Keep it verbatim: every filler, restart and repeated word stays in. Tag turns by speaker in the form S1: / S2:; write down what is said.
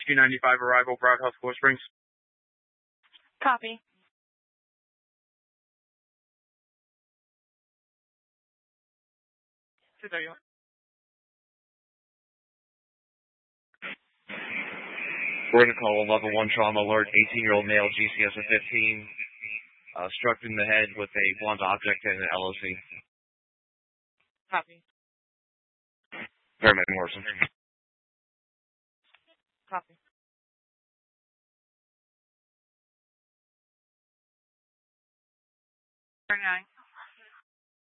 S1: two ninety-five arrival, Broward Health, Core Springs.
S2: Copy.
S1: There you are.
S3: We're going to call a level one trauma alert, eighteen-year-old male, G C S of fifteen, uh, struck in the head with a blunt object and an L O C.
S2: Copy.
S3: Paramedic Morrison.
S2: Copy. nine.